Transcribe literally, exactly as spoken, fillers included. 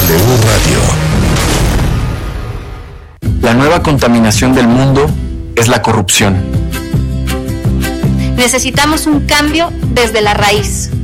W Radio. La nueva contaminación del mundo es la corrupción. Necesitamos un cambio desde la raíz.